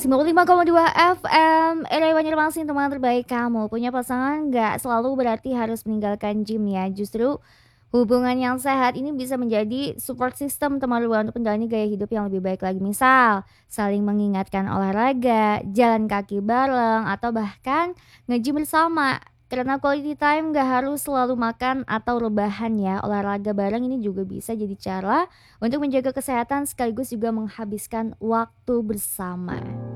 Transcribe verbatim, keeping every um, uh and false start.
sembilan puluh lima koma dua F M, Area Banjarmasin, teman terbaik kamu. Punya pasangan nggak selalu berarti harus meninggalkan gym ya. Justru hubungan yang sehat ini bisa menjadi support system teman luar untuk menjalani gaya hidup yang lebih baik lagi. Misal, saling mengingatkan olahraga, jalan kaki bareng, atau bahkan nge-gym bersama. Karena quality time gak harus selalu makan atau rebahan ya. Olahraga bareng ini juga bisa jadi cara untuk menjaga kesehatan sekaligus juga menghabiskan waktu bersama.